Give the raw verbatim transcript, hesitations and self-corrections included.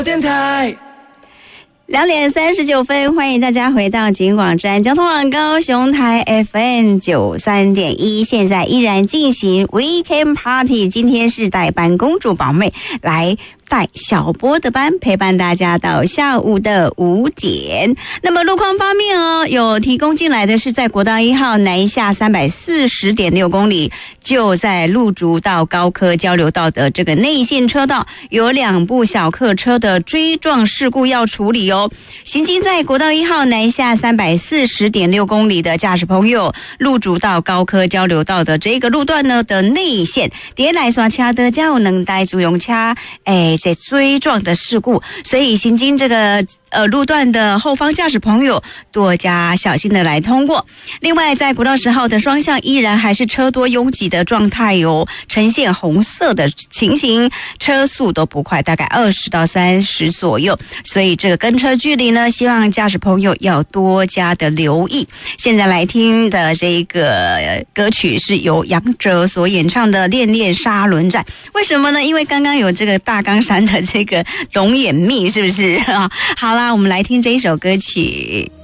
电台两点三十九分，欢迎大家回到警广站交通网高雄台 F M 九三点一，现在依然进行 Weekend Party， 今天是代班公主宝妹来带小波的班，陪伴大家到下午的五点。那么路况方面哦，有提供进来的是在国道一号南下三百四十点六公里，就在路竹到高科交流道的这个内线车道，有两部小客车的追撞事故要处理哦。行经在国道一号南下三百四十点六公里的驾驶朋友，路竹到高科交流道的这个路段呢的内线，碟来刷车的较能带自用车，哎。在追撞的事故，所以行经这个呃路段的后方驾驶朋友多加小心的来通过。另外，在国道十号的双向依然还是车多拥挤的状态哟，呈现红色的情形，车速都不快，大概二十到三十左右，所以这个跟车距离呢，希望驾驶朋友要多加的留意。现在来听的这个歌曲是由杨哲所演唱的《恋恋沙轮战》，为什么呢？因为刚刚有这个大冈山的这个龙眼蜜，是不是啊？好啦，我们来听这一首歌曲。